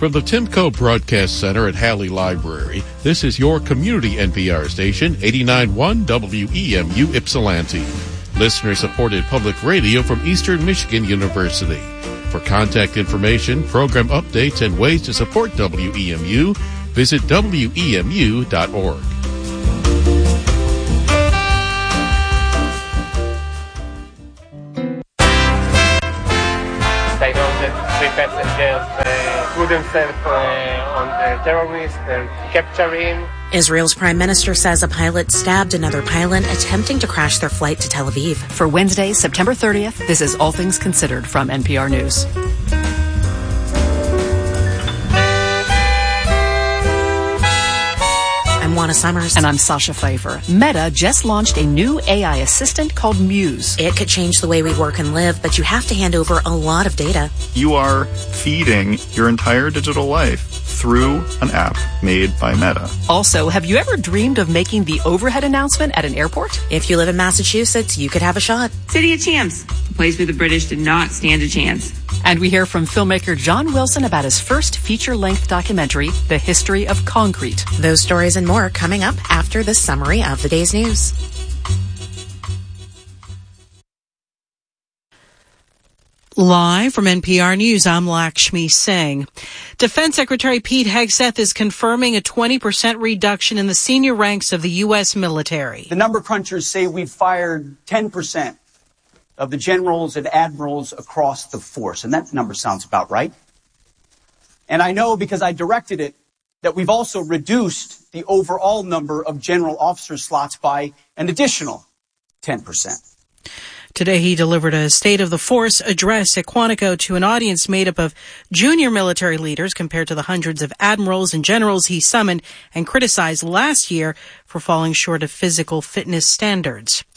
From the Timco Broadcast Center at Halley Library, this is your community NPR station, 89.1 WEMU Ypsilanti. Listener-supported public radio from Eastern Michigan University. For contact information, program updates, and ways to support WEMU, visit WEMU.org. Put himself on the terrorists and capture him. Israel's prime minister says a pilot stabbed another pilot attempting to crash their flight to Tel Aviv. For Wednesday, September 30th, this is All Things Considered from NPR News. I'm Juana Summers. And I'm Sasha Pfeiffer. Meta just launched a new AI assistant called Muse. It could change the way we work and live, but you have to hand over a lot of data. You are feeding your entire digital life through an app made by Meta. Also, have you ever dreamed of making the overhead announcement at an airport? If you live in Massachusetts, you could have a shot. City of Champs, a place where the British did not stand a chance. And we hear from filmmaker John Wilson about his first feature-length documentary, The History of Concrete. Those stories and more coming up after the summary of the day's news. Live from NPR News, I'm Lakshmi Singh. Defense Secretary Pete Hegseth is confirming a 20% reduction in the senior ranks of the U.S. military. The number crunchers say we've fired 10% of the generals and admirals across the force, and that number sounds about right. And I know because I directed it that we've also reduced the overall number of general officer slots by an additional 10%. Today, he delivered a State of the Force address at Quantico to an audience made up of junior military leaders compared to the hundreds of admirals and generals he summoned and criticized last year for falling short of physical fitness standards.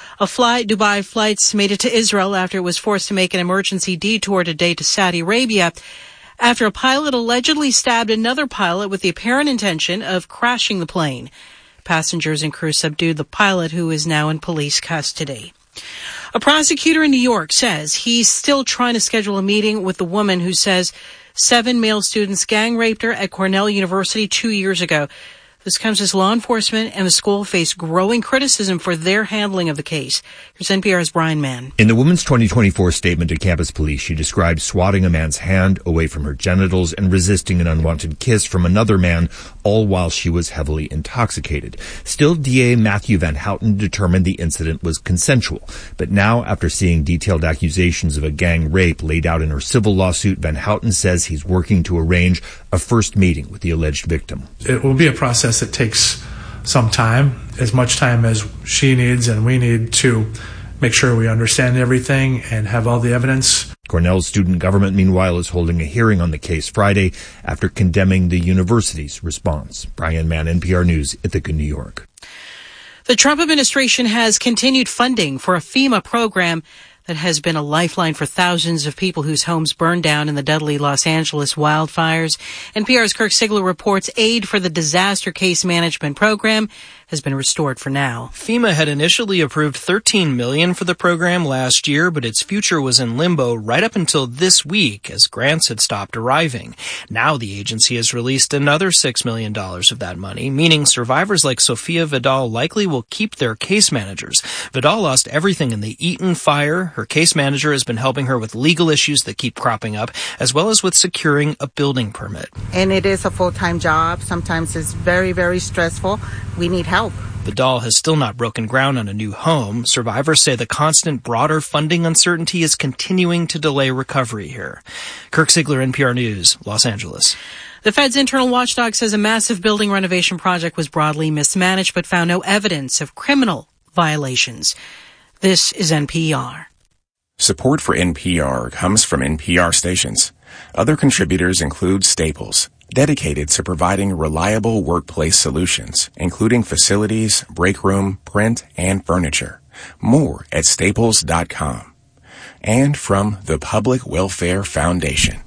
Dubai flights made it to Israel after it was forced to make an emergency detour today to Saudi Arabia after a pilot allegedly stabbed another pilot with the apparent intention of crashing the plane. Passengers and crew subdued the pilot, who is now in police custody. A prosecutor in New York says he's still trying to schedule a meeting with the woman who says 7 male students gang raped her at Cornell University 2 years ago. This comes as law enforcement and the school face growing criticism for their handling of the case. Here's NPR's Brian Mann. In the woman's 2024 statement to campus police, she described swatting a man's hand away from her genitals and resisting an unwanted kiss from another man, all while she was heavily intoxicated. Still, DA Matthew Van Houten determined the incident was consensual. But now, after seeing detailed accusations of a gang rape laid out in her civil lawsuit, Van Houten says he's working to arrange a first meeting with the alleged victim. It will be a process that takes some time, as much time as she needs and we need to make sure we understand everything and have all the evidence. Cornell's student government, meanwhile, is holding a hearing on the case Friday after condemning the university's response. Brian Mann, NPR News, Ithaca, New York. The Trump administration has continued funding for a FEMA program that has been a lifeline for thousands of people whose homes burned down in the deadly Los Angeles wildfires. NPR's Kirk Sigler reports aid for the disaster case management program has been restored for now. FEMA had initially approved $13 million for the program last year, but its future was in limbo right up until this week as grants had stopped arriving. Now the agency has released another $6 million of that money, meaning survivors like Sophia Vidal likely will keep their case managers. Vidal lost everything in the Eaton fire. Her case manager has been helping her with legal issues that keep cropping up, as well as with securing a building permit. And it is a full-time job. Sometimes it's very, very stressful. We need help. Vidal has still not broken ground on a new home. Survivors say the constant broader funding uncertainty is continuing to delay recovery here. Kirk Sigler, NPR News, Los Angeles. The Fed's internal watchdog says a massive building renovation project was broadly mismanaged but found no evidence of criminal violations. This is NPR. Support for NPR comes from NPR stations. Other contributors include Staples, dedicated to providing reliable workplace solutions, including facilities, break room, print, and furniture. More at staples.com. And from the Public Welfare Foundation.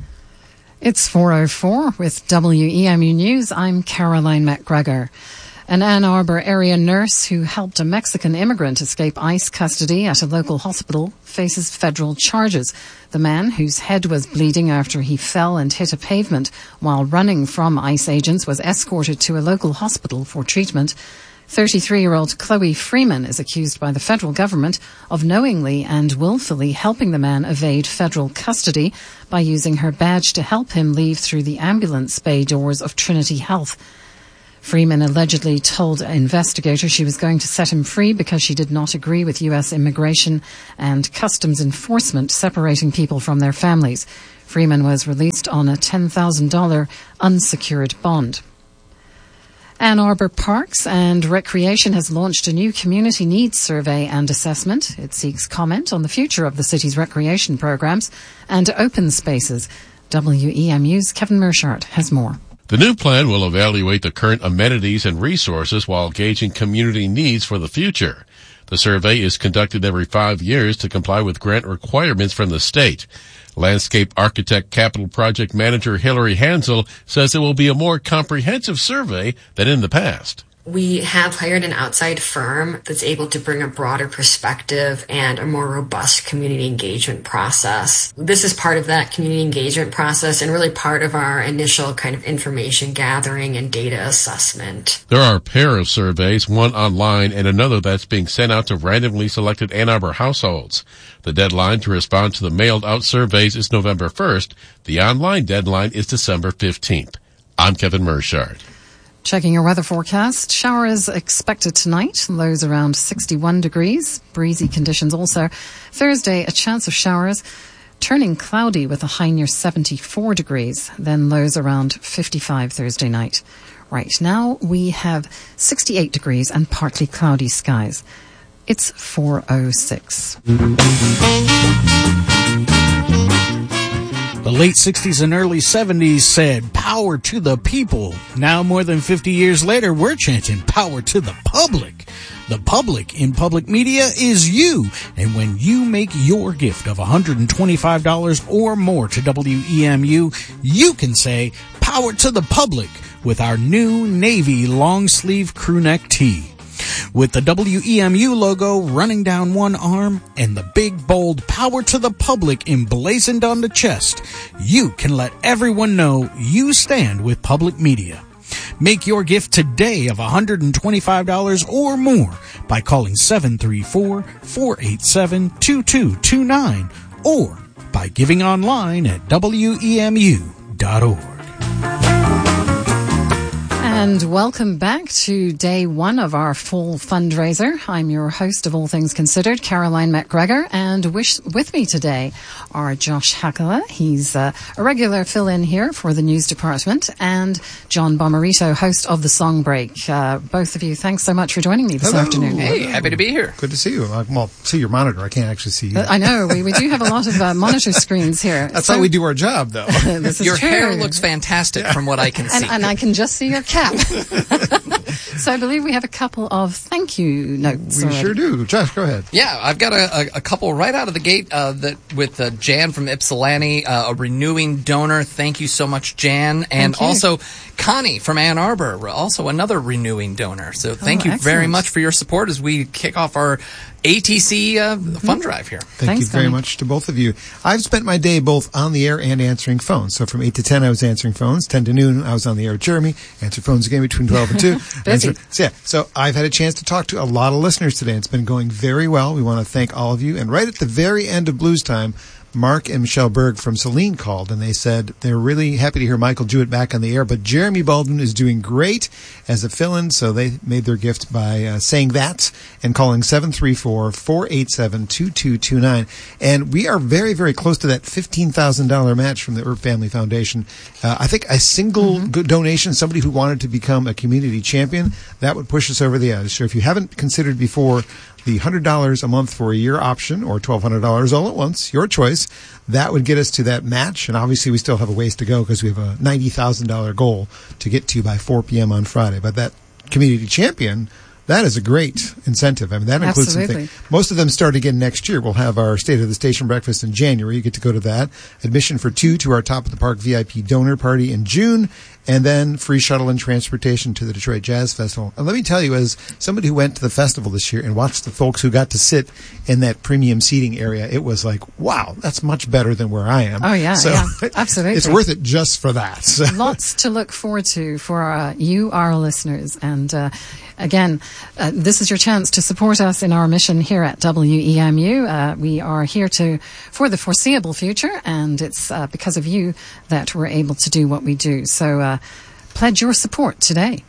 It's 4:04 with WEMU News. I'm Caroline McGregor. An Ann Arbor area nurse who helped a Mexican immigrant escape ICE custody at a local hospital faces federal charges. The man, whose head was bleeding after he fell and hit a pavement while running from ICE agents, was escorted to a local hospital for treatment. 33-year-old Chloe Freeman is accused by the federal government of knowingly and willfully helping the man evade federal custody by using her badge to help him leave through the ambulance bay doors of Trinity Health. Freeman allegedly told investigators she was going to set him free because she did not agree with U.S. immigration and customs enforcement separating people from their families. Freeman was released on a $10,000 unsecured bond. Ann Arbor Parks and Recreation has launched a new community needs survey and assessment. It seeks comment on the future of the city's recreation programs and open spaces. WEMU's Kevin Mershart has more. The new plan will evaluate the current amenities and resources while gauging community needs for the future. The survey is conducted every 5 years to comply with grant requirements from the state. Landscape architect capital project manager Hillary Hansel says it will be a more comprehensive survey than in the past. We have hired an outside firm that's able to bring a broader perspective and a more robust community engagement process. This is part of that community engagement process and really part of our initial kind of information gathering and data assessment. There are a pair of surveys, one online and another that's being sent out to randomly selected Ann Arbor households. The deadline to respond to the mailed out surveys is November 1st. The online deadline is December 15th. I'm Kevin Mershart. Checking your weather forecast. Showers expected tonight. Lows around 61 degrees. Breezy conditions also. Thursday, a chance of showers. Turning cloudy with a high near 74 degrees. Then lows around 55 Thursday night. Right now we have 68 degrees and partly cloudy skies. It's 4:06. The late 60s and early 70s said, power to the people. Now, more than 50 years later, we're chanting power to the public. The public in public media is you. And when you make your gift of $125 or more to WEMU, you can say power to the public with our new navy long sleeve crew neck tee. With the WEMU logo running down one arm and the big, bold power to the public emblazoned on the chest, you can let everyone know you stand with public media. Make your gift today of $125 or more by calling 734-487-2229 or by giving online at WEMU.org. And welcome back to day one of our fall fundraiser. I'm your host of All Things Considered, Caroline McGregor, and with me today are Josh Hakala. He's a regular fill-in here for the news department, and John Bomarito, host of The Song Break. Both of you, thanks so much for joining me this afternoon. Hey, happy to be here. Good to see you. Well, see your monitor. I can't actually see you. I know. We do have a lot of monitor screens here. That's how we do our job, though. Your hair looks fantastic from what I can see. And I can just see your cap. So I believe we have a couple of thank you notes. We sure do. Josh, go ahead. Yeah, I've got a couple right out of the gate with Jan from Ypsilanti, a renewing donor. Thank you so much, Jan. And also Connie from Ann Arbor, also another renewing donor. So thank you very much for your support as we kick off our ATC fund drive here. Thanks, you very much to both of you. I've spent my day both on the air and answering phones. So from 8 to 10, I was answering phones. 10 to noon, I was on the air with Jeremy. Answered phones again between 12 and 2. So I've had a chance to talk to a lot of listeners today. It's been going very well. We want to thank all of you. And right at the very end of Blues Time, Mark and Michelle Berg from Celine called, and they said they're really happy to hear Michael Jewett back on the air, but Jeremy Baldwin is doing great as a fill-in, so they made their gift by saying that and calling 734-487-2229. And we are very, very close to that $15,000 match from the Earp Family Foundation. I think a single good donation, somebody who wanted to become a community champion, that would push us over the edge. So if you haven't considered before the $100 a month for a year option or $1,200 all at once, your choice, that would get us to that match. And obviously we still have a ways to go because we have a $90,000 goal to get to by 4 p.m. on Friday. But that community champion, that is a great incentive. I mean, that includes something. Most of them start again next year. We'll have our State of the Station breakfast in January. You get to go to that. Admission for 2 to our Top of the Park VIP donor party in June. and then free shuttle and transportation to the Detroit Jazz Festival. And let me tell you, as somebody who went to the festival this year and watched the folks who got to sit in that premium seating area, it was like, wow, that's much better than where I am. Oh, yeah, so yeah, absolutely. It's worth it just for that. So. Lots to look forward to for you, our listeners. And again, this is your chance to support us in our mission here at WEMU. We are here for the foreseeable future, and it's because of you that we're able to do what we do. So pledge your support today.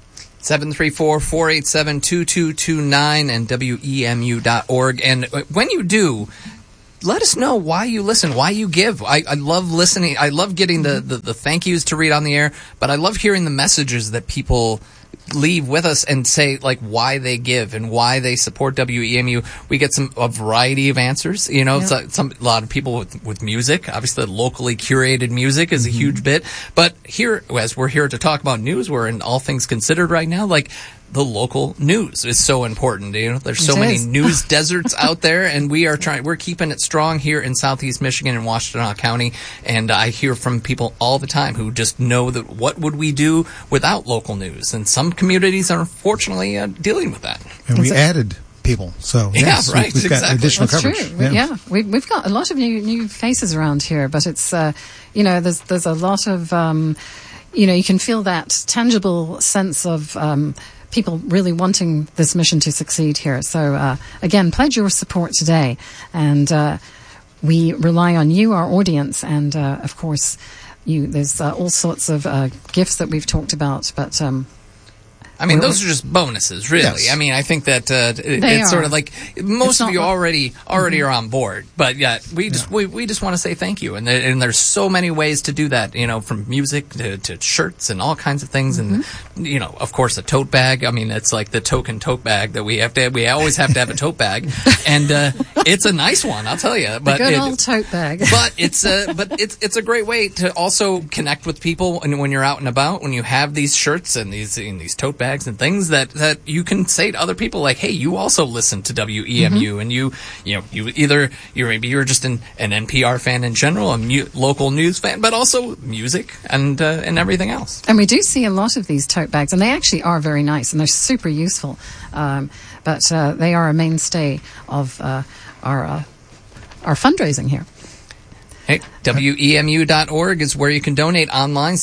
734-487-2229 and WEMU.org. And when you do, let us know why you listen, why you give. I love listening. I love getting the thank yous to read on the air, but I love hearing the messages that people leave with us and say like why they give and why they support WEMU. We get a variety of answers. You know, a lot of people with music. Obviously, locally curated music is a huge bit. But here, as we're here to talk about news, we're in All Things Considered right now. Like, the local news is so important. You know, there's so many news deserts out there, and we're keeping it strong here in Southeast Michigan and Washtenaw County. And I hear from people all the time who just know that what would we do without local news? And some communities are unfortunately dealing with that. And we added people, so yes, yeah, right, we've got additional coverage. True. Yeah, we've got a lot of new faces around here, but it's there's a lot of you can feel that tangible sense of people really wanting this mission to succeed here. So again, pledge your support today, and we rely on you, our audience, and of course, there's all sorts of gifts that we've talked about, but. I mean, those are just bonuses, really. Yes. I mean, I think that it's sort of like most of you already are on board, but yeah, we just want to say thank you, and there's so many ways to do that. You know, from music to shirts and all kinds of things, and you know, of course, a tote bag. I mean, it's like the token tote bag that we have to have. We always have to have a tote bag, and it's a nice one, I'll tell you. But the good old tote bag. But it's a great way to also connect with people, and when you're out and about, when you have these shirts and these tote bags and things that you can say to other people, like, hey, you also listen to WEMU, and you're just an NPR fan in general, a local news fan, but also music and everything else. And we do see a lot of these tote bags, and they actually are very nice, and they're super useful. But they are a mainstay of our fundraising here. Hey, WEMU.org is where you can donate online,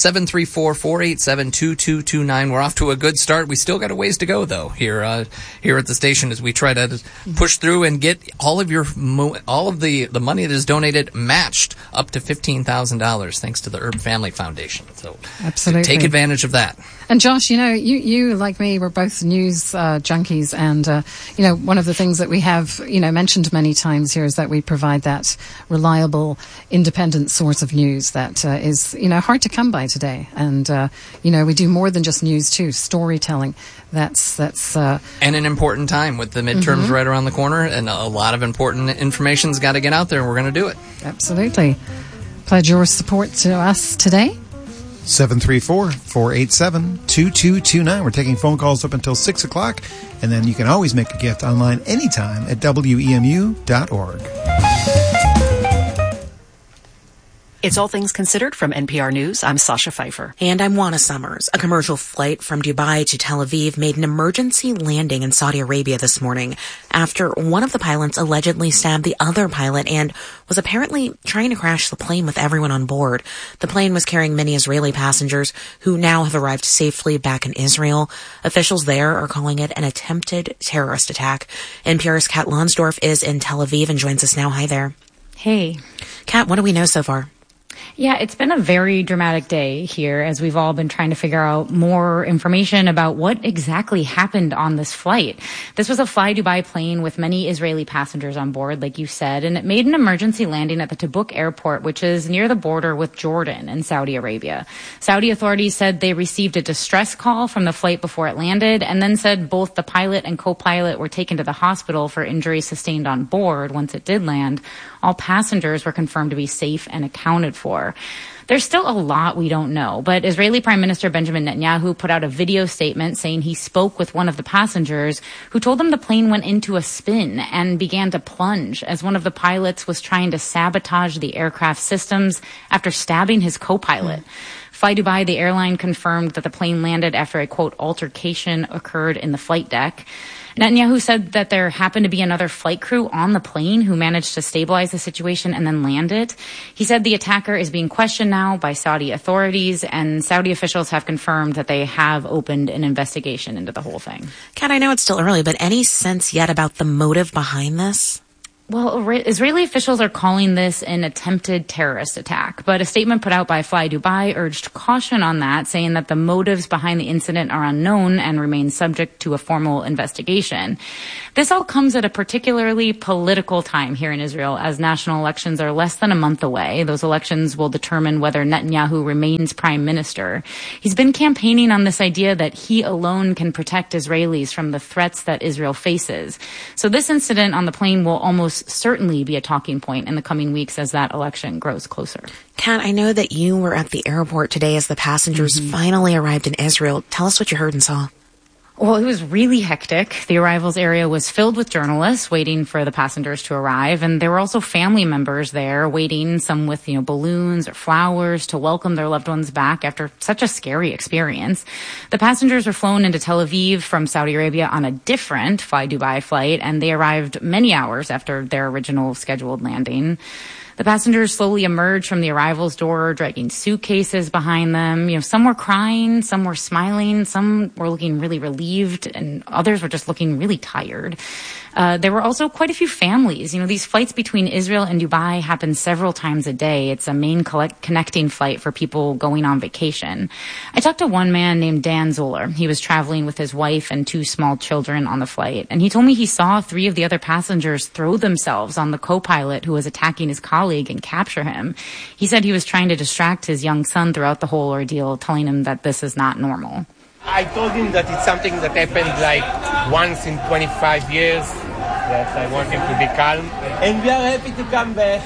734-487-2229. We're off to a good start. We still got a ways to go, though, here at the station as we try to push through and get all of the money that is donated matched up to $15,000, thanks to the Urban Family Foundation. So absolutely, take advantage of that. And Josh, you like me, we're both news junkies, and one of the things that we have mentioned many times here is that we provide that reliable, independent source of news that is hard to come by today. And we do more than just news too, storytelling. That's and an important time with the midterms right around the corner, and a lot of important information's got to get out there, and we're going to do it. Absolutely. Pledge your support to us today. 734-487-2229. We're taking phone calls up until 6 o'clock, and then you can always make a gift online anytime at WEMU.org. It's All Things Considered from NPR News. I'm Sasha Pfeiffer. And I'm Juana Summers. A commercial flight from Dubai to Tel Aviv made an emergency landing in Saudi Arabia this morning after one of the pilots allegedly stabbed the other pilot and was apparently trying to crash the plane with everyone on board. The plane was carrying many Israeli passengers who now have arrived safely back in Israel. Officials there are calling it an attempted terrorist attack. NPR's Kat Lonsdorf is in Tel Aviv and joins us now. Hi there. Hey. Kat, what do we know so far? Yeah, it's been a very dramatic day here as we've all been trying to figure out more information about what exactly happened on this flight. This was a Fly Dubai plane with many Israeli passengers on board, like you said, and it made an emergency landing at the Tabuk airport, which is near the border with Jordan and Saudi Arabia. Saudi authorities said they received a distress call from the flight before it landed, and then said both the pilot and co-pilot were taken to the hospital for injuries sustained on board once it did land. All passengers were confirmed to be safe and accounted for. There's still a lot we don't know, but Israeli Prime Minister Benjamin Netanyahu put out a video statement saying he spoke with one of the passengers who told him the plane went into a spin and began to plunge as one of the pilots was trying to sabotage the aircraft systems after stabbing his co-pilot. Fly Dubai, the airline, confirmed that the plane landed after a, quote, altercation occurred in the flight deck. Netanyahu said that there happened to be another flight crew on the plane who managed to stabilize the situation and then land it. He said the attacker is being questioned now by Saudi authorities, and Saudi officials have confirmed that they have opened an investigation into the whole thing. Kat, I know it's still early, but any sense yet about the motive behind this? Well, Israeli officials are calling this an attempted terrorist attack, but a statement put out by Fly Dubai urged caution on that, saying that the motives behind the incident are unknown and remain subject to a formal investigation. This all comes at a particularly political time here in Israel, as national elections are less than a month away. Those elections will determine whether Netanyahu remains prime minister. He's been campaigning on this idea that he alone can protect Israelis from the threats that Israel faces. So this incident on the plane will almost certainly be a talking point in the coming weeks as that election grows closer. Kat, I know that you were at the airport today as the passengers finally arrived in Israel. Tell us what you heard and saw. Well, it was really hectic. The arrivals area was filled with journalists waiting for the passengers to arrive, and there were also family members there waiting, some with, balloons or flowers to welcome their loved ones back after such a scary experience. The passengers were flown into Tel Aviv from Saudi Arabia on a different Fly Dubai flight, and they arrived many hours after their original scheduled landing. The passengers slowly emerged from the arrivals door, dragging suitcases behind them. Some were crying, some were smiling, some were looking really relieved, and others were just looking really tired. There were also quite a few families. These flights between Israel and Dubai happen several times a day. It's a main connecting flight for people going on vacation. I talked to one man named Dan Zoller. He was traveling with his wife and 2 small children on the flight, and he told me he saw 3 of the other passengers throw themselves on the co-pilot who was attacking his colleague and capture him. He said he was trying to distract his young son throughout the whole ordeal, telling him that this is not normal. I told him that it's something that happened like once in 25 years, that I want him to be calm, and we are happy to come back.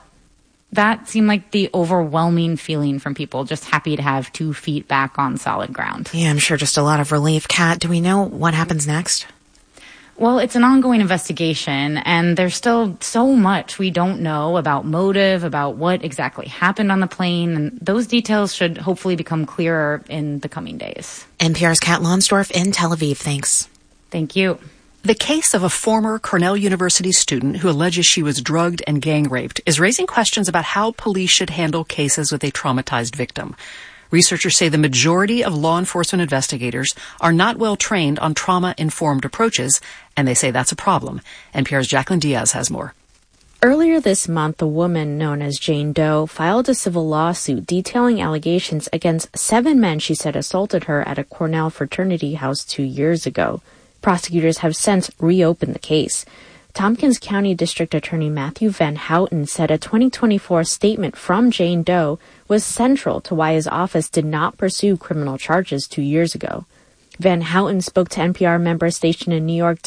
That seemed like the overwhelming feeling from people, just happy to have 2 feet back on solid ground. Yeah, I'm sure just a lot of relief. Kat, do we know what happens next? Well, it's an ongoing investigation, and there's still so much we don't know about motive, about what exactly happened on the plane, and those details should hopefully become clearer in the coming days. NPR's Kat Lonsdorf in Tel Aviv. Thanks. Thank you. The case of a former Cornell University student who alleges she was drugged and gang raped is raising questions about how police should handle cases with a traumatized victim. Researchers say the majority of law enforcement investigators are not well trained on trauma-informed approaches, and they say that's a problem. NPR's Jacqueline Diaz has more. Earlier this month, a woman known as Jane Doe filed a civil lawsuit detailing allegations against 7 men she said assaulted her at a Cornell fraternity house 2 years ago. Prosecutors have since reopened the case. Tompkins County District Attorney Matthew Van Houten said a 2024 statement from Jane Doe was central to why his office did not pursue criminal charges 2 years ago. Van Houten spoke to NPR member station in New York,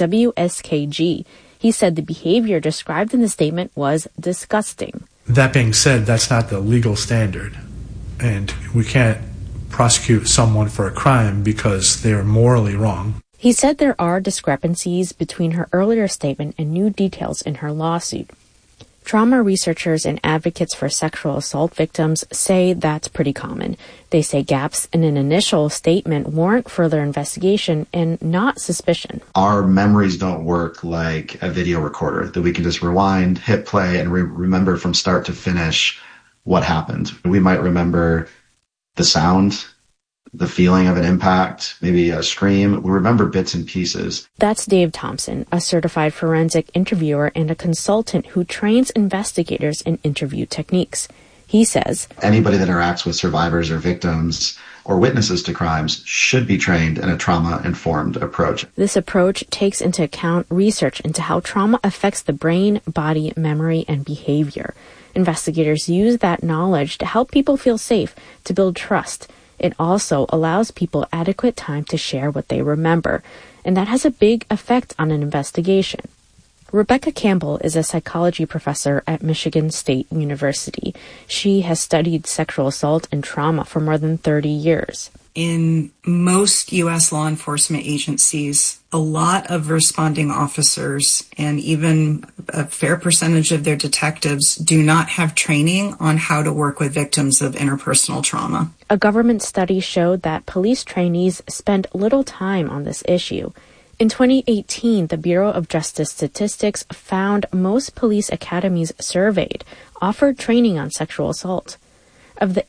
WSKG. He said the behavior described in the statement was disgusting. That being said, that's not the legal standard, and we can't prosecute someone for a crime because they are morally wrong. He said there are discrepancies between her earlier statement and new details in her lawsuit. Trauma researchers and advocates for sexual assault victims say that's pretty common. They say gaps in an initial statement warrant further investigation and not suspicion. Our memories don't work like a video recorder that we can just rewind, hit play, and remember from start to finish what happened. We might remember the sound, the feeling of an impact, maybe a scream. We remember bits and pieces. That's Dave Thompson, a certified forensic interviewer and a consultant who trains investigators in interview techniques. He says, anybody that interacts with survivors or victims or witnesses to crimes should be trained in a trauma-informed approach. This approach takes into account research into how trauma affects the brain, body, memory, and behavior. Investigators use that knowledge to help people feel safe, to build trust. It also allows people adequate time to share what they remember, and that has a big effect on an investigation. Rebecca Campbell is a psychology professor at Michigan State University. She has studied sexual assault and trauma for more than 30 years. in most U.S. law enforcement agencies, a lot of responding officers and even a fair percentage of their detectives do not have training on how to work with victims of interpersonal trauma. A government study showed that police trainees spend little time on this issue. In 2018, the Bureau of Justice Statistics found most police academies surveyed offered training on sexual assault. Of the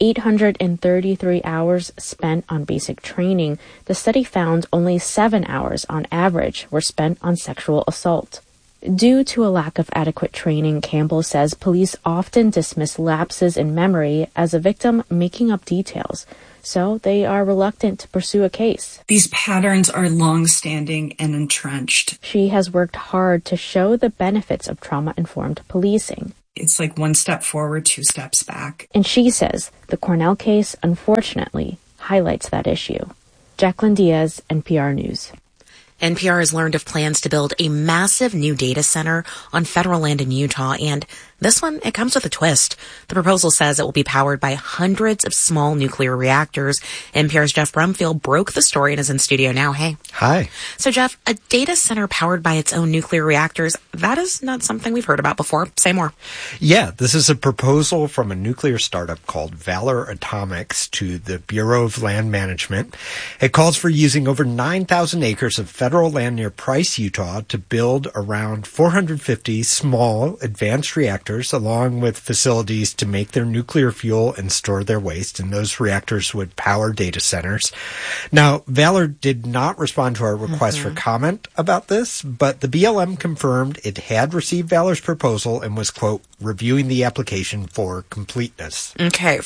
833 hours spent on basic training, the study found only 7 hours on average were spent on sexual assault. Due to a lack of adequate training, Campbell says police often dismiss lapses in memory as a victim making up details, so they are reluctant to pursue a case. These patterns are long-standing and entrenched. She has worked hard to show the benefits of trauma-informed policing. It's like one step forward, 2 steps back. And she says the Cornell case, unfortunately, highlights that issue. Jacqueline Diaz, NPR News. NPR has learned of plans to build a massive new data center on federal land in Utah, and this one, it comes with a twist. The proposal says it will be powered by hundreds of small nuclear reactors. NPR's Jeff Brumfield broke the story and is in studio now. Hey. Hi. So, Jeff, a data center powered by its own nuclear reactors, that is not something we've heard about before. Say more. Yeah, this is a proposal from a nuclear startup called Valor Atomics to the Bureau of Land Management. It calls for using over 9,000 acres of federal land near Price, Utah, to build around 450 small advanced reactors, along with facilities to make their nuclear fuel and store their waste, and those reactors would power data centers. Now, Valor did not respond to our request for comment about this, but the BLM confirmed it had received Valor's proposal and was, quote, reviewing the application for completeness. Okay,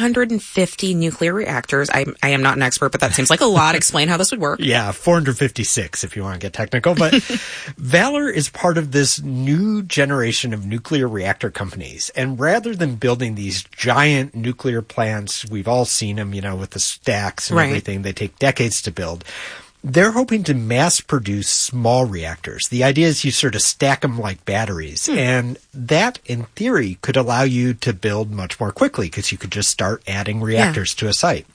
450 nuclear reactors. I am not an expert, but that seems like a lot. Explain how this would work. Yeah, 456 if you want to get technical. But Valor is part of this new generation of nuclear reactor companies. And rather than building these giant nuclear plants, we've all seen them, with the stacks and everything, they take decades to build. They're hoping to mass produce small reactors. The idea is you sort of stack them like batteries. And that, in theory, could allow you to build much more quickly because you could just start adding reactors to a site.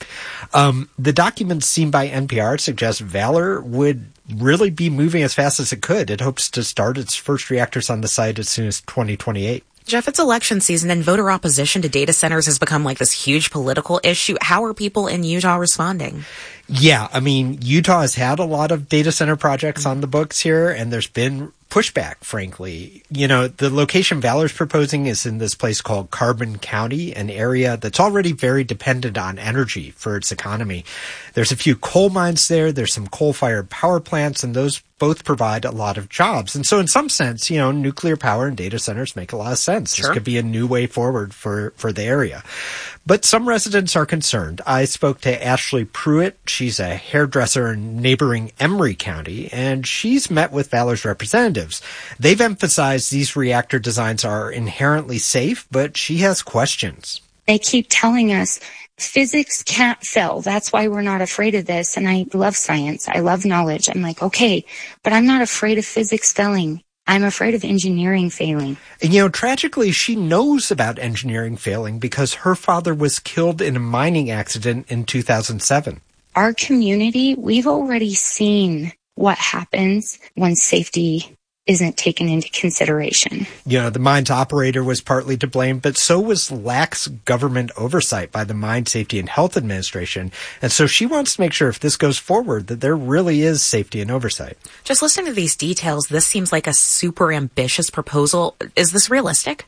The documents seen by NPR suggest Valor would really be moving as fast as it could. It hopes to start its first reactors on the site as soon as 2028. Jeff, it's election season and voter opposition to data centers has become like this huge political issue. How are people in Utah responding? Yeah, Utah has had a lot of data center projects on the books here, and there's been pushback, frankly. The location Valor's proposing is in this place called Carbon County, an area that's already very dependent on energy for its economy. There's a few coal mines there. There's some coal-fired power plants, and those both provide a lot of jobs. And so in some sense, nuclear power and data centers make a lot of sense. Sure. This could be a new way forward for the area. But some residents are concerned. I spoke to Ashley Pruitt. She's a hairdresser in neighboring Emery County, and she's met with Valor's representatives. They've emphasized these reactor designs are inherently safe, but she has questions. They keep telling us physics can't fail. That's why we're not afraid of this. And I love science. I love knowledge. I'm like, okay, but I'm not afraid of physics failing. I'm afraid of engineering failing. And, tragically, she knows about engineering failing because her father was killed in a mining accident in 2007. Our community, we've already seen what happens when safety isn't taken into consideration. The mine's operator was partly to blame, but so was lax government oversight by the Mine Safety and Health Administration. And so she wants to make sure if this goes forward that there really is safety and oversight. Just listening to these details, this seems like a super ambitious proposal. Is this realistic?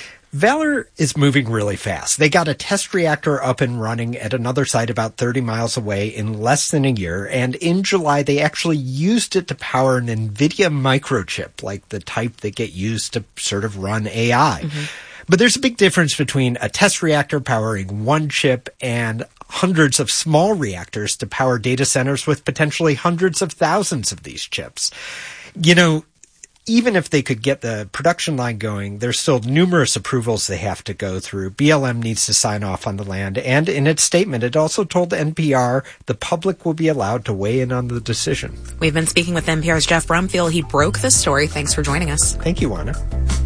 Valor is moving really fast. They got a test reactor up and running at another site about 30 miles away in less than a year. And in July, they actually used it to power an NVIDIA microchip, like the type that get used to sort of run AI. But there's a big difference between a test reactor powering one chip and hundreds of small reactors to power data centers with potentially hundreds of thousands of these chips. Even if they could get the production line going, there's still numerous approvals they have to go through. BLM needs to sign off on the land. And in its statement, it also told NPR the public will be allowed to weigh in on the decision. We've been speaking with NPR's Jeff Brumfield. He broke this story. Thanks for joining us. Thank you, Anna.